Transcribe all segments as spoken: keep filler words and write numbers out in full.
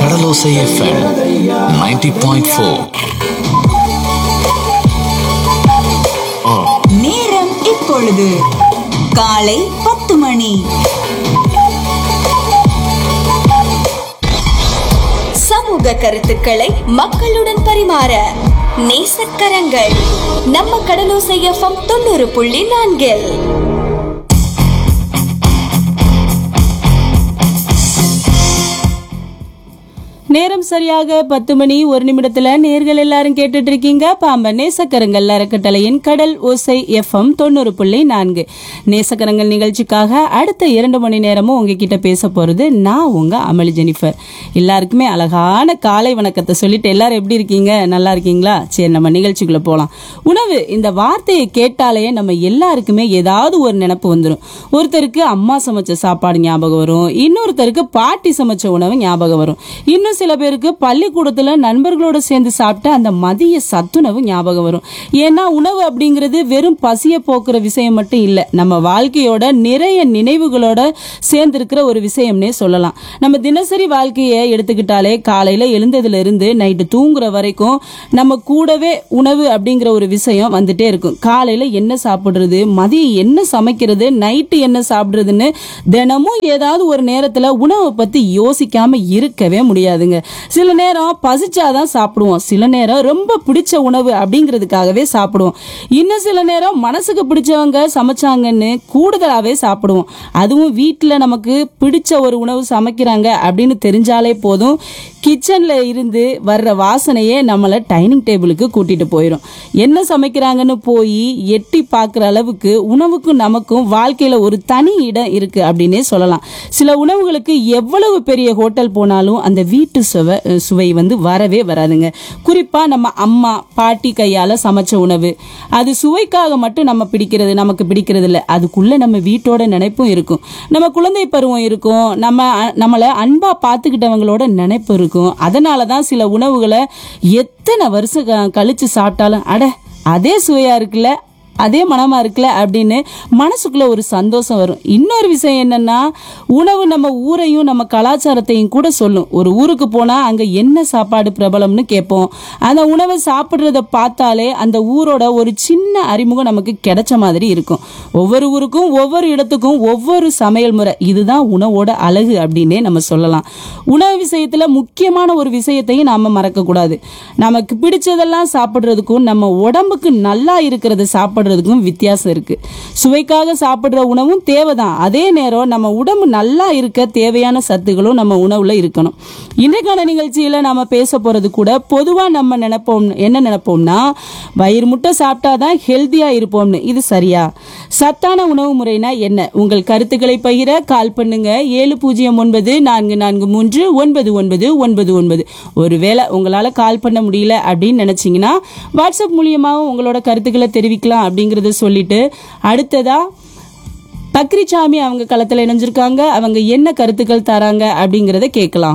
கடலோசை FM ninety point four. நேரம் இப்பொழுது காலை பத்து மணி. சமூக கருத்துக்களை மக்களுடன் பரிமாற நேசக்கரங்கள் நம்ம கடலோசை எஃப்எம் தொண்ணூறு புள்ளி நான்கில். நேரம் சரியாக பத்து மணி ஒரு நிமிடத்துல நேர்கள் எல்லாரும் கேட்டுட்டு இருக்கீங்க பாம்பன் நேசக்கரங்கள் அறக்கட்டளையின் கடல் ஓசை எஃப்எம் தொண்ணூறு புள்ளி நான்கு. நேசக்கரங்கள் நிகழ்ச்சிக்காக அடுத்த இரண்டு மணி நேரமும் உங்ககிட்ட பேச போறது நான் உங்க அமளி ஜெனிஃபர். எல்லாருக்குமே அழகான காலை வணக்கத்தை சொல்லிட்டு எல்லாரும் எப்படி இருக்கீங்க, நல்லா இருக்கீங்களா? சரி, நம்ம நிகழ்ச்சிக்குள்ள போலாம். உணவு இந்த வார்த்தையை கேட்டாலே நம்ம எல்லாருக்குமே ஏதாவது ஒரு நினைப்பு வந்துடும். ஒருத்தருக்கு அம்மா சமைச்ச சாப்பாடு ஞாபகம் வரும், இன்னொருத்தருக்கு பாட்டி சமைச்ச உணவு ஞாபகம் வரும், இன்னும் சில பேருக்கு பள்ளிக்கூடத்துல நண்பர்களோட சேர்ந்து சாப்பிட்ட அந்த மதிய சத்துணவு ஞாபகம் வரும். ஏன்னா உணவு அப்படிங்கிறது வெறும் பசிய போக்குற விஷயம் மட்டும் இல்ல, நம்ம வாழ்க்கையோட நிறைய நினைவுகளோட சேர்ந்து இருக்கிற ஒரு விஷயம்னே சொல்லலாம். நம்ம தினசரி வாழ்க்கையை எடுத்துக்கிட்டாலே காலையில எழுந்ததுல இருந்து நைட்டு தூங்குற வரைக்கும் நம்ம கூடவே உணவு அப்படிங்கிற ஒரு விஷயம் வந்துட்டே இருக்கும். காலையில என்ன சாப்பிடுறது, மதியம் என்ன சமைக்கிறது, நைட்டு என்ன சாப்பிடுறதுன்னு தினமும் ஏதாவது ஒரு நேரத்துல உணவை பத்தி யோசிக்காம இருக்கவே முடியாதுங்க. சில நேரம் பசிச்சாதான் சாப்பிடுவோம், சில நேரம் ரொம்ப பிடிச்ச உணவு அப்படிங்கிறதுக்காகவே சாப்பிடுவோம், இன்னும் சில நேரம் மனசுக்கு பிடிச்சவங்க சமைச்சாங்கன்னு கூடுதலாவே சாப்பிடுவோம். அதுவும் வீட்டுல நமக்கு பிடிச்ச ஒரு உணவு சமைக்கிறாங்க அப்படின்னு தெரிஞ்சாலே போதும், கிச்சன்ல இருந்து வர்ற வாசனையே நம்மள டைனிங் டேபிளுக்கு கூட்டிட்டு போயிடும். என்ன சமைக்கிறாங்கன்னு போய் எட்டி பார்க்குற அளவுக்கு உணவுக்கும் நமக்கும் வாழ்க்கையில ஒரு தனி இடம் இருக்கு அப்படின்னே சொல்லலாம். சில உணவுகளுக்கு எவ்வளவு பெரிய ஹோட்டல் போனாலும் அந்த வீட்டு சுவை சுவை வந்து வரவே வராதுங்க. குறிப்பா நம்ம அம்மா பாட்டி கையால சமைச்ச உணவு அது சுவைக்காக மட்டும் நம்ம பிடிக்கிறது நமக்கு பிடிக்கிறது இல்லை, அதுக்குள்ள நம்ம வீட்டோட நினைப்பும் இருக்கும், நம்ம குழந்தை பருவம் இருக்கும், நம்ம நம்மளை அன்பா பார்த்துக்கிட்டவங்களோட நினைப்பு இருக்கும். அதனாலதான் சில உணவுகளை எத்தனை வருஷம் கழிச்சு சாப்பிட்டாலும் அட அதே சுவையா இருக்குல்ல, அதே மனமா இருக்குல்ல அப்படின்னு மனசுக்குள்ள ஒரு சந்தோஷம் வரும். இன்னொரு விஷயம் என்னன்னா, உணவு நம்ம ஊரையும் நம்ம கலாச்சாரத்தையும் கூட சொல்லும். ஒரு ஊருக்கு போனா அங்க என்ன சாப்பாடு பிரபலம்னு கேட்போம், அந்த உணவை சாப்பிடுறத பார்த்தாலே அந்த ஊரோட ஒரு சின்ன அறிமுகம் நமக்கு கிடைச்ச மாதிரி இருக்கும். ஒவ்வொரு ஊருக்கும் ஒவ்வொரு இடத்துக்கும் ஒவ்வொரு சமையல் முறை, இதுதான் உணவோட அழகு அப்படின்னே நம்ம சொல்லலாம். உணவு விஷயத்துல முக்கியமான ஒரு விஷயத்தையும் நாம மறக்க கூடாது. நமக்கு பிடிச்சதெல்லாம் சாப்பிடுறதுக்கும் நம்ம உடம்புக்கு நல்லா இருக்கிறத சாப்பிட வித்தியாசம் இருக்கு. சுவைக்காக சாப்பிடுற உணவும் தேவைதான், அதே நேரம் நம்ம உடம்பு நல்லா இருக்க தேவையான சத்துகளும் நம்ம உணவுல இருக்கணும். இன்றைக்கான நிகழ்ச்சியில நாம பேச போறது கூட பொதுவா நம்ம நினைப்போம் என்ன நினைப்போம்னா, வயிறு முட்டை சாப்பிட்டாதான் ஹெல்தியா இருப்போம்னு. இது சரியா? சத்தான உணவு முறைனா என்ன? உங்கள் கருத்துக்களை பகிர கால் பண்ணுங்க ஏழு பூஜ்ஜியம் ஒன்பது நான்கு நான்கு மூன்று ஒன்பது ஒன்பது ஒன்பது ஒன்பது. ஒருவேளை உங்களால கால் பண்ண முடியல அப்படின்னு நினைச்சீங்கன்னா வாட்ஸ்அப் மூலியமாவும் உங்களோட கருத்துக்களை தெரிவிக்கலாம் அப்படிங்கறத சொல்லிட்டு, அடுத்ததா பக்ரிசாமி அவங்க களத்துல இணைஞ்சிருக்காங்க. அவங்க என்ன கருத்துக்கள் தராங்க அப்படிங்கறத கேட்கலாம்.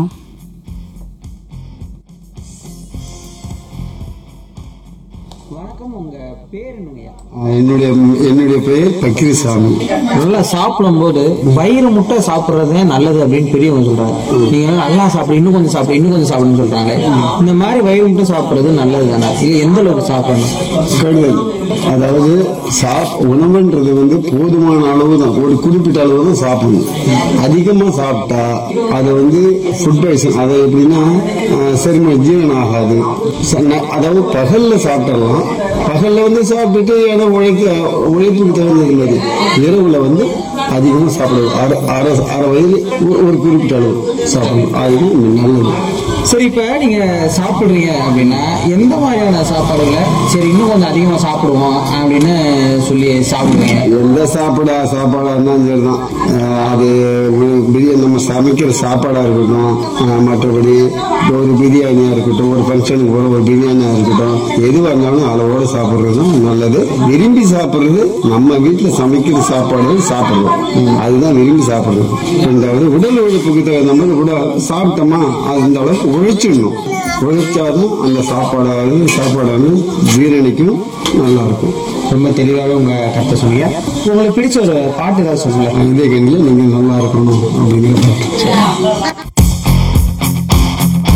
என்னுடைய என்னுடைய பெயர் பக்ரிசாமி. நல்லா சாப்பிடும் போது வயிறு முட்டை சாப்பிடுறதே நல்லது அப்படின்னு பெரியவங்க சொல்றாங்க. நீங்க நல்லா சாப்பிடு, இன்னும் கொஞ்சம் சாப்பிடு, இன்னும் கொஞ்சம் சாப்பிடுன்னு சொல்றாங்க. இந்த மாதிரி வயிறு முட்டை சாப்பிடுறது நல்லது தானே? இது எந்த அளவுக்கு சாப்பிடணும்? கெடுதல். அதாவது சாப் உணவுன்றது வந்து போதுமான அளவு தான், ஒரு குறிப்பிட்ட அளவு தான் சாப்பிடணும். அதிகமா சாப்பிட்டா அது வந்து ஃபுட் பாய்சன், அது எப்படின்னா செரிமான ஜீரணம் ஆகாது. அதாவது பகல்ல சாப்பிடலாம், பகல்ல வந்து சாப்பிட்டுட்டு ஏதோ உழைக்க உழைப்புக்கு தகுந்தது. இரவுல வந்து அதிகமாக சாப்பிடுவோம், அரை அரை அரை வயது ஒரு குறிப்பிட்ட அளவு சாப்பிடணும், அதுதான் நல்லது. சரி, இப்ப நீங்க சாப்பிடுறீங்க அப்படின்னா எந்த மாதிரியான சாப்பாடுகளை சரி இன்னும் கொஞ்சம் அதிகமா சாப்பிடுவோம் அப்படின்னு சொல்லி சாப்பிடுவீங்க? எந்த சாப்பிட சாப்பாடா இருந்தாலும் சரிதான், அது பிரியாணி நம்ம சமைக்கிற சாப்பாடா இருக்கட்டும், மற்றபடி ஒரு பிரியாணியா இருக்கட்டும், ஒரு ஃபங்க்ஷனுக்கு போற ஒரு பிரியாணியா இருக்கட்டும், எதுவாக இருந்தாலும் அளவோட சாப்பிடுறதும் நல்லது. விரும்பி சாப்பிடுறது நம்ம வீட்டுல சமைக்கிற சாப்பாடு சாப்பிடுறோம், அதுதான் விரும்பி சாப்பிடுறது. ரெண்டாவது உடல் உழைப்புக்கு தகுந்த மாதிரி கூட சாப்பிட்டோமா அந்த அளவுக்கு உழைச்சிடணும். உழைச்சாலும் அந்த சாப்பாடாவது சாப்பாடாவது ஜீரணிக்கும், நல்லா இருக்கும். ரொம்ப தெளிவாக உங்க கருத்தை சொன்னீங்க. உங்களுக்கு பிடிச்ச ஒரு பாட்டு ஏதாவது சொல்லுங்க. இதே கண்ணில் நீங்க நல்லா இருக்கணும் அப்படிங்கிற பாட்டு.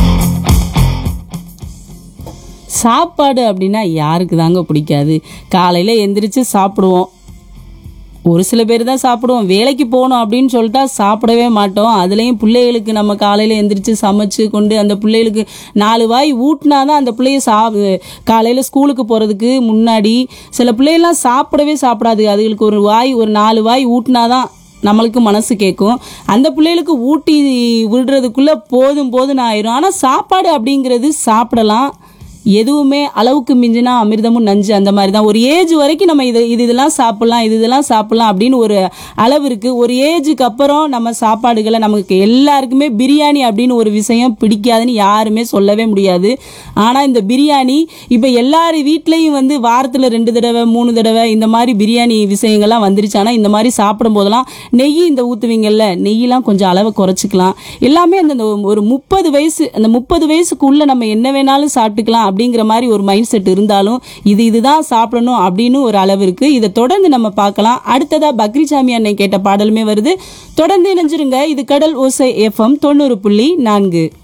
சாப்பாடு அப்படின்னா யாருக்கு தாங்க பிடிக்காது? காலையில் எந்திரிச்சு சாப்பிடுவோம். ஒரு சில பேர் தான் சாப்பிடுவோம். வேலைக்கு போகணும் அப்படின்னு சொல்லிட்டா சாப்பிடவே மாட்டோம். அதுலேயும் பிள்ளைகளுக்கு நம்ம காலையில் எந்திரிச்சு சமைச்சு கொண்டு அந்த பிள்ளைகளுக்கு நாலு வாய் ஊட்டினா தான் அந்த பிள்ளைய சா காலையில் ஸ்கூலுக்கு போகிறதுக்கு முன்னாடி சில பிள்ளைகள்லாம் சாப்பிடவே சாப்பிடாது. அதுகளுக்கு ஒரு வாய் ஒரு நாலு வாய் ஊட்டினா தான் நம்மளுக்கு மனசு கேட்கும். அந்த பிள்ளைகளுக்கு ஊட்டி விடுறதுக்குள்ளே போதும் போதும் ஆயிரும். ஆனால் சாப்பாடு அப்படிங்கிறது சாப்பிடலாம். எதுவுமே அளவுக்கு மிஞ்சினா அமிர்தமும் நஞ்சு, அந்த மாதிரி தான். ஒரு ஏஜ் வரைக்கும் நம்ம இது இது இதெல்லாம் சாப்பிட்லாம் இது இதெல்லாம் சாப்பிட்லாம் அப்படின்னு ஒரு அளவு இருக்குது. ஒரு ஏஜுக்கு அப்புறம் நம்ம சாப்பாடுகளை நமக்கு எல்லாருக்குமே பிரியாணி அப்படின்னு ஒரு விஷயம் பிடிக்காதுன்னு யாருமே சொல்லவே முடியாது. ஆனால் இந்த பிரியாணி இப்போ எல்லார் வீட்லேயும் வந்து வாரத்தில் ரெண்டு தடவை மூணு தடவை இந்த மாதிரி பிரியாணி விஷயங்கள்லாம் வந்துருச்சு. ஆனால் இந்த மாதிரி சாப்பிடும் போதெல்லாம் நெய் இந்த ஊற்றுவீங்கல்ல, நெய்யெலாம் கொஞ்சம் அளவை குறைச்சிக்கலாம். எல்லாமே அந்த ஒரு முப்பது வயசு அந்த முப்பது வயசுக்குள்ளே நம்ம என்ன வேணாலும் சாப்பிட்டுக்கலாம் அப்படிங்கிற மாதிரி ஒரு மைண்ட் செட் இருந்தாலும் இது இதுதான் சாப்பிடணும் அப்படின்னு ஒரு அளவு இருக்கு. இதை தொடர்ந்து நம்ம பார்க்கலாம். அடுத்ததா பக்ரிசாமி அண்ணன் கேட்ட பாடலுமே வருது. தொடர்ந்து இணைஞ்சிருங்க. இது கடல் ஓசை எஃப்எம் தொண்ணூறு புள்ளி நான்கு.